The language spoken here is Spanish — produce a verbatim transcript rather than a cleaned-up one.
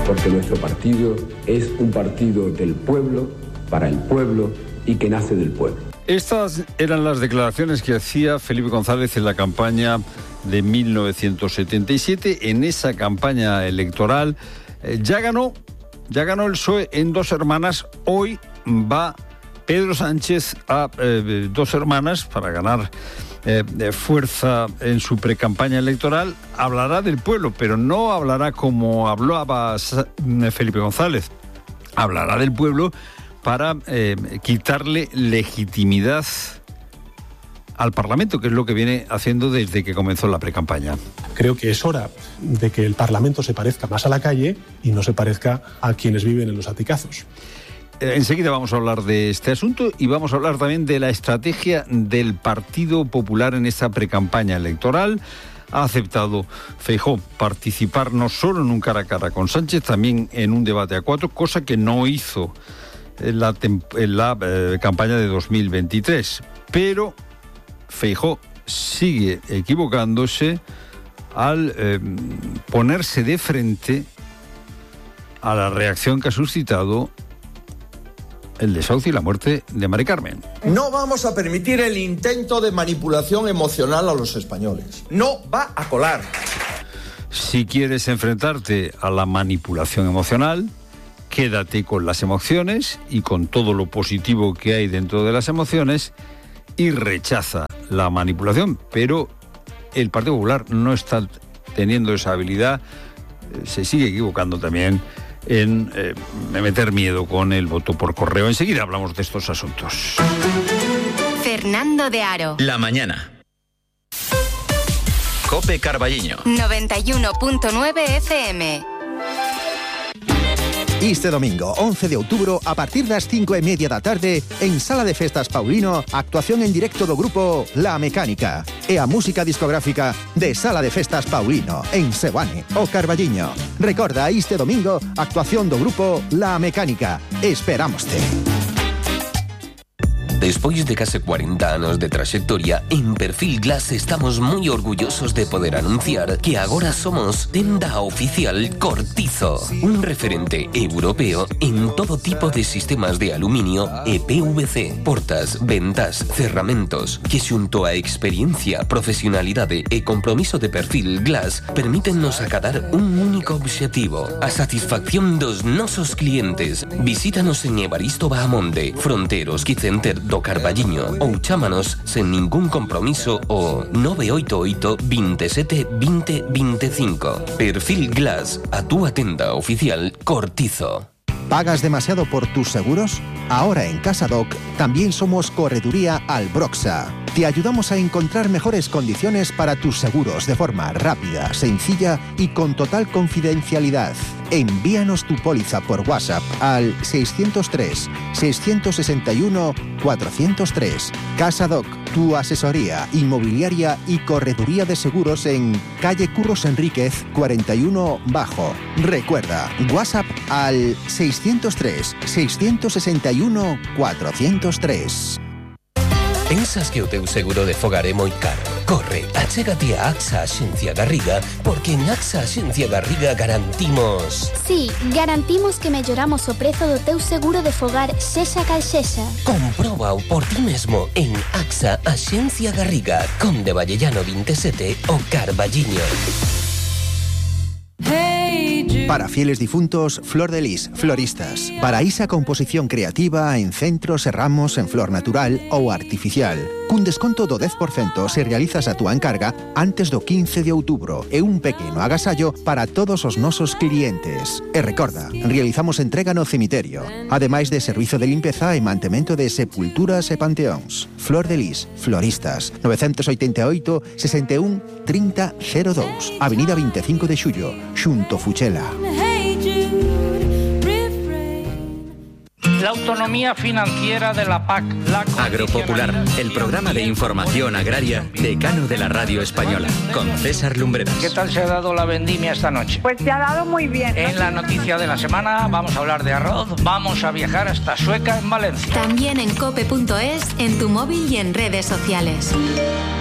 porque nuestro partido es un partido del pueblo, para el pueblo y que nace del pueblo. Estas eran las declaraciones que hacía Felipe González en la campaña de mil novecientos setenta y siete. En esa campaña electoral eh, ya ganó, ya ganó el P S O E en Dos Hermanas. Hoy va Pedro Sánchez a eh, Dos Hermanas para ganar eh, fuerza en su precampaña electoral. Hablará del pueblo, pero no hablará como hablaba Felipe González. Hablará del pueblo para eh, quitarle legitimidad al Parlamento, que es lo que viene haciendo desde que comenzó la precampaña. Creo que es hora de que el Parlamento se parezca más a la calle y no se parezca a quienes viven en los aticazos. Enseguida vamos a hablar de este asunto y vamos a hablar también de la estrategia del Partido Popular en esta precampaña electoral. Ha aceptado Feijóo participar no solo en un cara a cara con Sánchez, también en un debate a cuatro, cosa que no hizo en la, en la eh, campaña de dos mil veintitrés. Pero Feijóo sigue equivocándose al eh, ponerse de frente a la reacción que ha suscitado el desahucio y la muerte de Mari Carmen. No vamos a permitir el intento de manipulación emocional a los españoles. No va a colar. Si quieres enfrentarte a la manipulación emocional, quédate con las emociones y con todo lo positivo que hay dentro de las emociones y rechaza la manipulación. Pero el Partido Popular no está teniendo esa habilidad, se sigue equivocando también en eh, meter miedo con el voto por correo. Enseguida hablamos de estos asuntos. Fernando de Aro. La mañana. Cope Carballiño. noventa y uno punto nueve F M. Este domingo, once de outubro, a partir das cinco e media da tarde, en Sala de Festas Paulino, actuación en directo do grupo La Mecánica e a música discográfica de Sala de Festas Paulino, en Seoane, o Carballiño. Recorda, este domingo, actuación do grupo La Mecánica. Esperámoste. Despois de case cuarenta anos de traxectoria, en Perfil Glass estamos moi orgullosos de poder anunciar que agora somos tenda oficial Cortizo, un referente europeo en todo tipo de sistemas de aluminio e P V C, portas, ventas, cerramentos, que xunto a experiencia, profesionalidade e compromiso de Perfil Glass permítennos acadar un único obxectivo, a satisfacción dos nosos clientes. Visítanos en Evaristo Bahamonde, Fronteros Quicenter do Carballiño ou chámanos sen ningún compromiso o nove oito oito, veintisiete, veinte, veinticinco. Perfil Glass, a túa tenda oficial Cortizo. ¿Pagas demasiado por tus seguros? Ahora en Casadoc también somos Correduría Albroxa. Te ayudamos a encontrar mejores condiciones para tus seguros de forma rápida, sencilla y con total confidencialidad. Envíanos tu póliza por WhatsApp al seiscientos tres, seiscientos sesenta y uno, cuatrocientos tres. Casadoc, tu asesoría inmobiliaria y correduría de seguros en calle Curros Enríquez cuarenta y uno Bajo. Recuerda, WhatsApp al seiscientos tres, seiscientos sesenta y uno, cuatrocientos tres. Pensas que o teu seguro de fogar é moi caro? Corre, achégate a AXA Axencia Garriga, porque en AXA Axencia Garriga garantimos... Sí, garantimos que melloramos o prezo do teu seguro de fogar sexa cal sexa. Compróbao por ti mesmo en AXA Axencia Garriga, Conde Vallellano veintisiete o Carballiño. Para fieles difuntos, Flor de Lis, floristas. Para esa composición creativa en centros e ramos en flor natural ou artificial. Cun desconto do dez por cento se realizas a túa encarga antes do quince de outubro e un pequeno agasallo para todos os nosos clientes. E recorda, realizamos entrega no cemiterio, ademais de servizo de limpeza e mantemento de sepulturas e panteóns. Flor de Lis, floristas, novecentos oitenta e oito, sesenta e un, trinta, cero dous, Avenida veinticinco de Xullo, xunto Fuchela. La autonomía financiera de la P A C. La Agropopular, el programa de información agraria decano de la radio española, con César Lumbreras. ¿Qué tal se ha dado la vendimia esta noche? Pues se ha dado muy bien. En la noticia de la semana vamos a hablar de arroz, vamos a viajar hasta Sueca en Valencia. También en cope punto es, en tu móvil y en redes sociales.